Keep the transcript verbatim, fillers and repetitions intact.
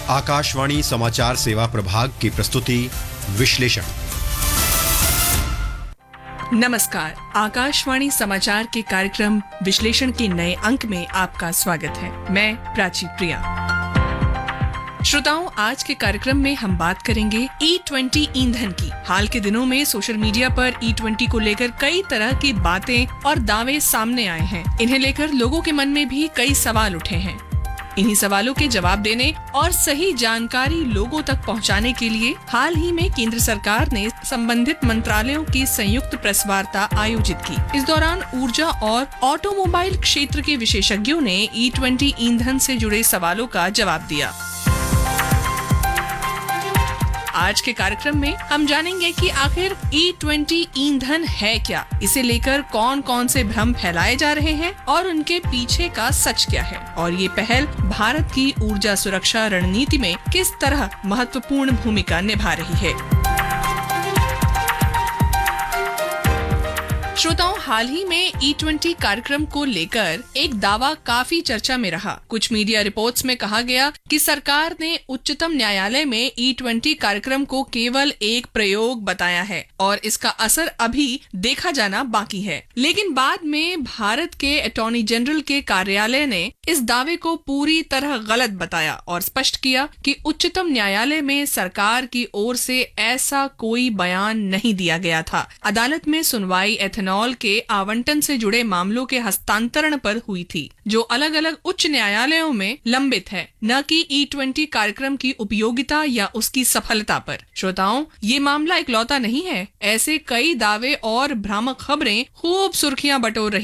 आकाशवाणी समाचार सेवा प्रभाग की प्रस्तुति विश्लेषण। नमस्कार, आकाशवाणी समाचार के कार्यक्रम विश्लेषण के नए अंक में आपका स्वागत है। मैं प्राची प्रिया। श्रोताओं, आज के कार्यक्रम में हम बात करेंगे ई ट्वेंटी ईंधन की। हाल के दिनों में सोशल मीडिया पर ई ट्वेंटी को लेकर कई तरह की बातें और दावे सामने आए हैं। इन्हें लेकर लोगों के मन में भी कई सवाल उठे हैं। इन्हीं सवालों के जवाब देने और सही जानकारी लोगों तक पहुंचाने के लिए हाल ही में केंद्र सरकार ने संबंधित मंत्रालयों की संयुक्त प्रेस वार्ता आयोजित की। इस दौरान ऊर्जा और ऑटोमोबाइल क्षेत्र के विशेषज्ञों ने ई ट्वेंटी ईंधन से जुड़े सवालों का जवाब दिया। आज के कार्यक्रम में हम जानेंगे कि आखिर ई ट्वेंटी ईंधन है क्या, इसे लेकर कौन कौन से भ्रम फैलाए जा रहे हैं और उनके पीछे का सच क्या है, और ये पहल भारत की ऊर्जा सुरक्षा रणनीति में किस तरह महत्वपूर्ण भूमिका निभा रही है। श्रोताओं, हाल ही में ई ट्वेंटी कार्यक्रम को लेकर एक दावा काफी चर्चा में रहा। कुछ मीडिया रिपोर्ट्स में कहा गया कि सरकार ने उच्चतम न्यायालय में ई ट्वेंटी कार्यक्रम को केवल एक प्रयोग बताया है और इसका असर अभी देखा जाना बाकी है। लेकिन बाद में भारत के अटॉर्नी जनरल के कार्यालय ने इस दावे को पूरी तरह गलत बताया और स्पष्ट किया कि उच्चतम न्यायालय में सरकार की ओर से ऐसा कोई बयान नहीं दिया गया था। अदालत में सुनवाई एथेनॉल के आवंटन से जुड़े मामलों के हस्तांतरण पर हुई थी, जो अलग अलग उच्च न्यायालयों में लंबित है, न कि ई ट्वेंटी कार्यक्रम की उपयोगिता या उसकी सफलता पर। श्रोताओं, ये मामला इकलौता नहीं है। ऐसे कई दावे और भ्रामक खबरें खूब सुर्खियां बटोर रही